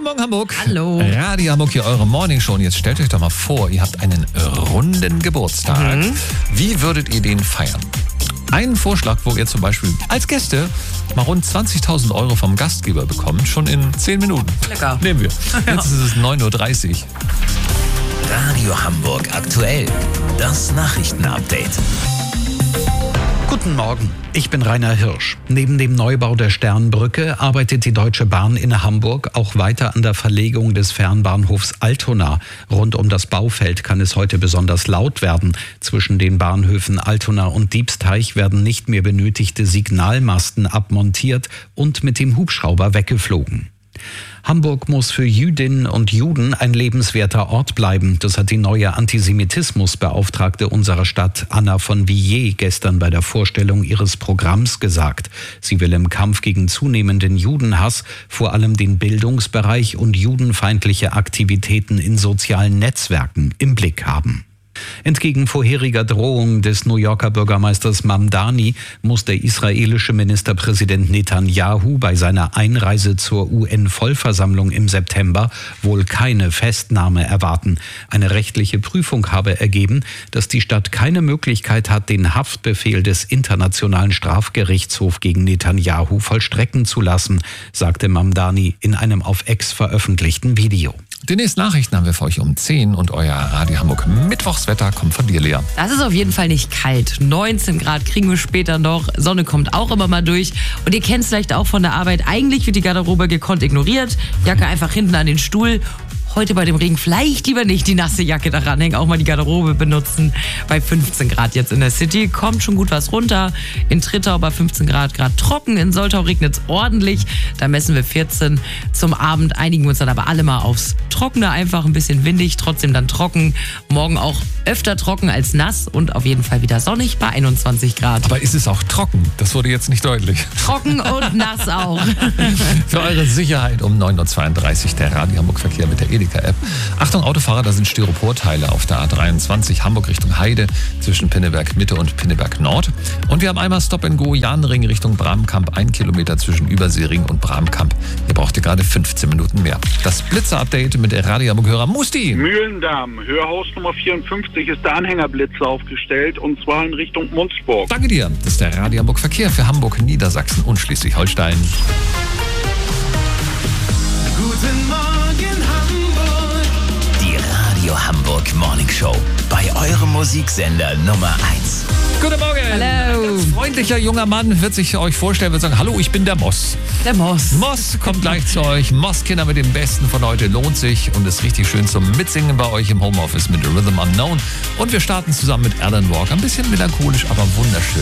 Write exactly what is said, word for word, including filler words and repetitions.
Morgen, Hamburg. Hallo. Radio Hamburg, hier eure Morning Show. Und jetzt stellt euch doch mal vor, ihr habt einen runden Geburtstag. Mhm. Wie würdet ihr den feiern? Einen Vorschlag, wo ihr zum Beispiel als Gäste mal rund zwanzigtausend Euro vom Gastgeber bekommt, schon in zehn Minuten. Lecker. Nehmen wir. Jetzt ist es neun Uhr dreißig. Radio Hamburg aktuell. Das Nachrichtenupdate. Guten Morgen, ich bin Rainer Hirsch. Neben dem Neubau der Sternbrücke arbeitet die Deutsche Bahn in Hamburg auch weiter an der Verlegung des Fernbahnhofs Altona. Rund um das Baufeld kann es heute besonders laut werden. Zwischen den Bahnhöfen Altona und Diebsteich werden nicht mehr benötigte Signalmasten abmontiert und mit dem Hubschrauber weggeflogen. Hamburg muss für Jüdinnen und Juden ein lebenswerter Ort bleiben. Das hat die neue Antisemitismusbeauftragte unserer Stadt, Anna von Villiers, gestern bei der Vorstellung ihres Programms gesagt. Sie will im Kampf gegen zunehmenden Judenhass vor allem den Bildungsbereich und judenfeindliche Aktivitäten in sozialen Netzwerken im Blick haben. Entgegen vorheriger Drohungen des New Yorker Bürgermeisters Mamdani muss der israelische Ministerpräsident Netanyahu bei seiner Einreise zur U N-Vollversammlung im September wohl keine Festnahme erwarten. Eine rechtliche Prüfung habe ergeben, dass die Stadt keine Möglichkeit hat, den Haftbefehl des Internationalen Strafgerichtshofs gegen Netanyahu vollstrecken zu lassen, sagte Mamdani in einem auf X veröffentlichten Video. Die nächsten Nachrichten haben wir für euch um zehn und euer Radio Hamburg Mittwochswetter kommt von dir, Lea. Das ist auf jeden Fall nicht kalt. neunzehn Grad kriegen wir später noch. Sonne kommt auch immer mal durch. Und ihr kennt es vielleicht auch von der Arbeit. Eigentlich wird die Garderobe gekonnt ignoriert. Jacke einfach hinten an den Stuhl. Heute bei dem Regen vielleicht lieber nicht die nasse Jacke daran hängen, auch mal die Garderobe benutzen. Bei fünfzehn Grad jetzt in der City kommt schon gut was runter. In Trittau bei fünfzehn Grad gerade trocken. In Soltau regnet es ordentlich. Da messen wir vierzehn. Zum Abend einigen wir uns dann aber alle mal aufs Trockene. Einfach ein bisschen windig, trotzdem dann trocken. Morgen auch öfter trocken als nass und auf jeden Fall wieder sonnig bei einundzwanzig Grad. Aber ist es auch trocken? Das wurde jetzt nicht deutlich. Trocken und nass auch. Für eure Sicherheit um neun Uhr zweiunddreißig der Radio Hamburg Verkehr mit der Edeka-App. Achtung Autofahrer, da sind Styroporteile auf der A dreiundzwanzig Hamburg Richtung Heide zwischen Pinneberg Mitte und Pinneberg Nord. Und wir haben einmal Stop and Go Jahnring Richtung Bramkamp, ein Kilometer zwischen Überseering und Bramkamp. Hier braucht ihr gerade fünfzehn Minuten mehr. Das Blitzer-Update mit der Radio Hamburg-Hörer Musti. Mühlendamm, Hörhaus Nummer vierundfünfzig ist der Anhängerblitzer aufgestellt und zwar in Richtung Munzburg. Danke dir. Das ist der Radio Hamburg Verkehr für Hamburg, Niedersachsen und Schleswig-Holstein. Guten Morgen Hamburg. Die Radio Hamburg Morning Show. Bei eurem Musiksender Nummer eins. Guten Morgen. Hallo. Ein ganz freundlicher junger Mann wird sich euch vorstellen, wird sagen, hallo, ich bin der Moss. Der Moss. Moss kommt gleich zu euch. Moss-Kinder mit dem Besten von heute lohnt sich und ist richtig schön zum Mitsingen bei euch im Homeoffice mit Rhythm Unknown. Und wir starten zusammen mit Alan Walker. Ein bisschen melancholisch, aber wunderschön.